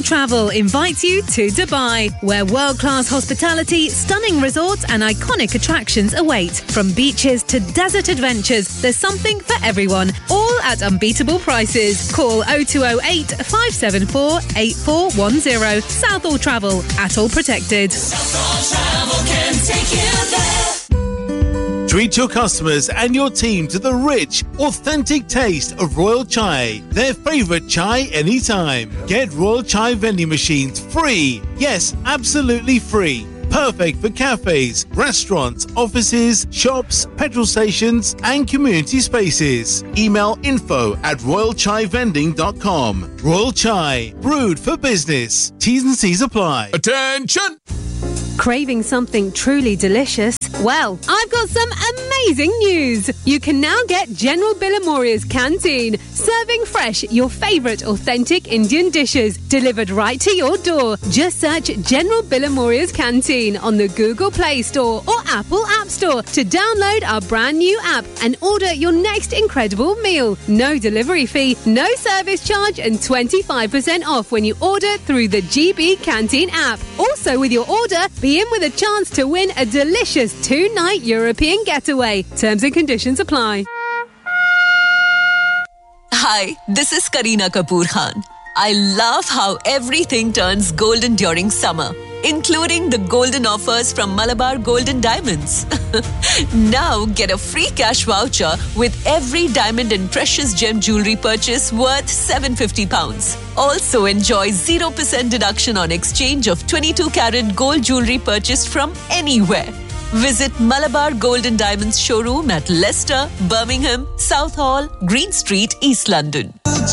Travel invites you to Dubai, where world-class hospitality, stunning resorts and iconic attractions await. From beaches to desert adventures, there's something for everyone, all at unbeatable prices. Call 0208 574 8410. Southall Travel, at all protected. Southall Travel can take you there. Treat your customers and your team to the rich, authentic taste of Royal Chai, their favourite chai anytime. Get Royal Chai vending machines free. Yes, absolutely free. Perfect for cafes, restaurants, offices, shops, petrol stations and community spaces. Email info@royalchaivending.com. Royal Chai, brewed for business. T's and C's apply. Attention! Craving something truly delicious? Well, I've got some amazing news. You can now get General Billamoria's Canteen, serving fresh your favourite authentic Indian dishes, delivered right to your door. Just search General Billamoria's Canteen on the Google Play Store or Apple App Store to download our brand new app and order your next incredible meal. No delivery fee, no service charge and 25% off when you order through the GB Canteen app. Also with your order, be in with a chance to win a delicious 2-night European getaway. Terms and conditions apply. Hi, this is Kareena Kapoor Khan. I love how everything turns golden during summer, including the golden offers from Malabar Golden Diamonds. Now get a free cash voucher with every diamond and precious gem jewellery purchase worth £750. Also enjoy 0% deduction on exchange of 22-carat gold jewellery purchased from anywhere. Visit Malabar Golden Diamonds showroom at Leicester, Birmingham, Southall, Green Street, East London.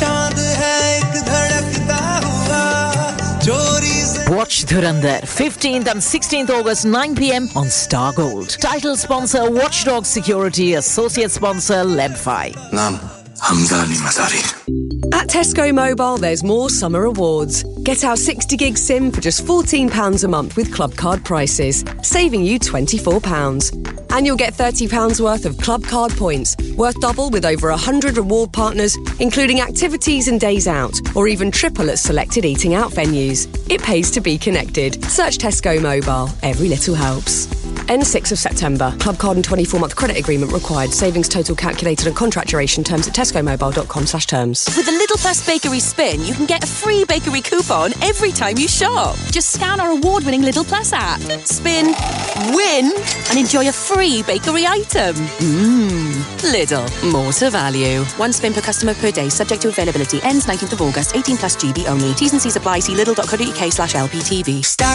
Watch Dhurandhar, 15th and 16th August, 9 p.m. on Star Gold. Title sponsor, Watchdog Security. Associate sponsor, Ledfi. Naam, Hamza Ali Mazari. At Tesco Mobile, there's more summer rewards. Get our 60-gig SIM for just £14 a month with Club Card prices, saving you £24. And you'll get £30 worth of Club Card points, worth double with over 100 reward partners, including activities and days out, or even triple at selected eating out venues. It pays to be connected. Search Tesco Mobile. Every little helps. End 6th of September. Club Card and 24-month credit agreement required. Savings total calculated and contract duration. Terms at tescomobile.com/terms. With the Little Plus Bakery Spin, you can get a free bakery coupon every time you shop. Just scan our award-winning Little Plus app. Spin, win, and enjoy a free bakery item. Lidl. More to value. One spin per customer per day, subject to availability. Ends 19th of August. 18 plus GB only. T's and C's apply. See lidl.co.uk/LPTV.